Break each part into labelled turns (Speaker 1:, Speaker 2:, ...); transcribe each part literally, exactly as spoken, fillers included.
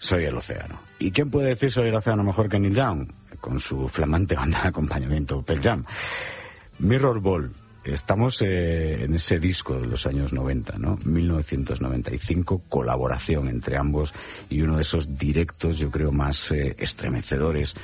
Speaker 1: Soy el océano. ¿Y quién puede decir Soy el océano mejor que Neil Young? Con su flamante banda de acompañamiento, Pearl Jam. Mirror Ball. Estamos eh, en ese disco de los años noventa, ¿no? mil novecientos noventa y cinco, colaboración entre ambos y uno de esos directos, yo creo, más eh, estremecedores.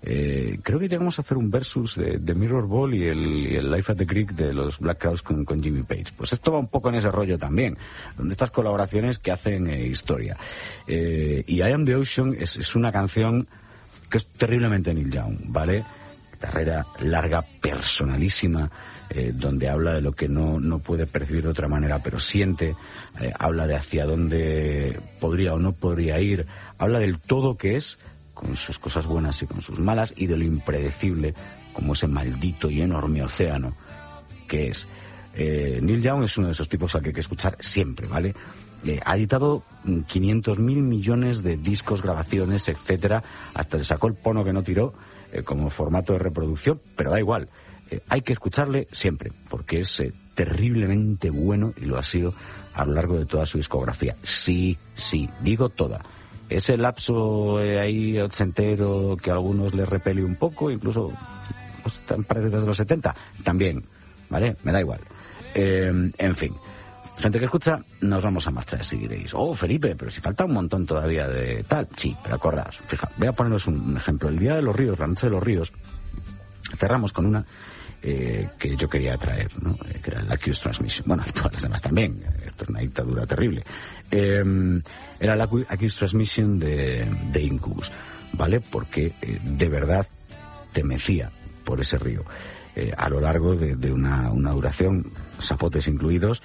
Speaker 1: Eh, creo que llegamos a hacer un versus de, de Mirror Ball y el, y el Life at the Greek de los Black Crowes con, con Jimmy Page. Pues esto va un poco en ese rollo también, donde estas colaboraciones que hacen eh, historia. Eh, y I Am the Ocean es, es una canción que es terriblemente Neil Young, ¿vale? Carrera larga, personalísima, eh, donde habla de lo que no, no puede percibir de otra manera, pero siente, eh, habla de hacia dónde podría o no podría ir, habla del todo que es, con sus cosas buenas y con sus malas, y de lo impredecible, como ese maldito y enorme océano que es. Eh, Neil Young es uno de esos tipos al que hay que escuchar siempre, ¿vale? Eh, ha editado quinientos mil millones de discos, grabaciones, etcétera, hasta le sacó el pono que no tiró, eh, como formato de reproducción, pero da igual. Eh, hay que escucharle siempre, porque es eh, terriblemente bueno, y lo ha sido a lo largo de toda su discografía. Sí, sí, digo toda. Ese lapso eh, ahí ochentero que a algunos les repele un poco, incluso pues, parece desde los setenta, también, ¿vale? Me da igual. Eh, en fin, gente que escucha, nos vamos a marchar, si diréis. Oh, Felipe, pero si falta un montón todavía de tal. Sí, pero acordaos, fija, voy a poneros un ejemplo. El Día de los Ríos, la Noche de los Ríos, cerramos con una eh, que yo quería traer, ¿no? Eh, que era el Accused Transmission. Bueno, y todas las demás también. Esto es una dictadura terrible. Eh, era la Accused Transmission de, de Incubus, ¿vale? Porque eh, de verdad te mecía por ese río. Eh, a lo largo de, de una, una duración, zapotes incluidos,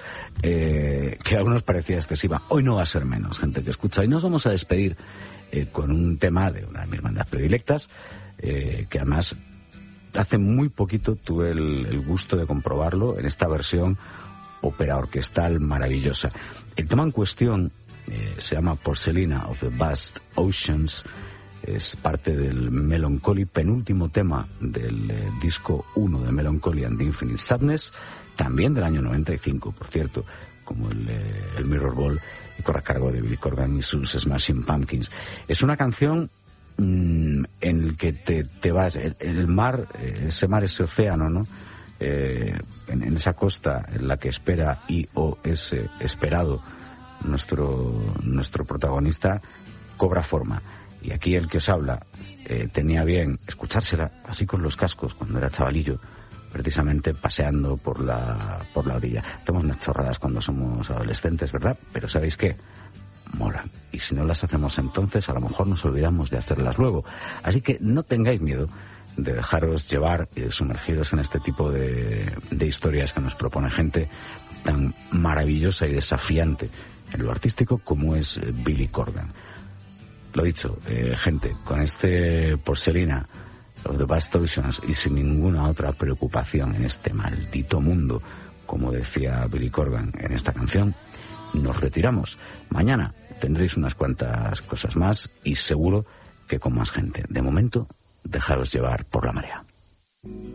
Speaker 1: eh, que a algunos parecía excesiva. Hoy no va a ser menos, gente que escucha. Y nos vamos a despedir eh, con un tema de una de mis bandas predilectas, eh, que además hace muy poquito tuve el, el gusto de comprobarlo en esta versión ópera orquestal maravillosa. El tema en cuestión eh, se llama Porcelina of the Vast Oceans. Es parte del Melancholy, penúltimo tema del eh, disco uno de Melancholy and the Infinite Sadness, también del año noventa y cinco, por cierto, como el, eh, el Mirror Ball, y corre a cargo de Billy Corgan y sus Smashing Pumpkins. Es una canción mmm, en el que te, te vas, el, el mar, ese mar, ese océano, ¿no? Eh, en, en esa costa en la que espera y o es eh, esperado nuestro, nuestro protagonista, cobra forma. Y aquí el que os habla eh, tenía bien escuchársela así con los cascos cuando era chavalillo, precisamente paseando por la por la orilla. Hacemos unas chorradas cuando somos adolescentes, ¿verdad? Pero ¿sabéis qué? Molan. Y si no las hacemos entonces, a lo mejor nos olvidamos de hacerlas luego. Así que no tengáis miedo de dejaros llevar y de sumergiros en este tipo de, de historias que nos propone gente tan maravillosa y desafiante en lo artístico como es Billy Corgan. Lo dicho, eh, gente, con este Porcelina of the Vast Oceans y sin ninguna otra preocupación en este maldito mundo, como decía Billy Corgan en esta canción, nos retiramos. Mañana tendréis unas cuantas cosas más y seguro que con más gente. De momento, dejaros llevar por la marea.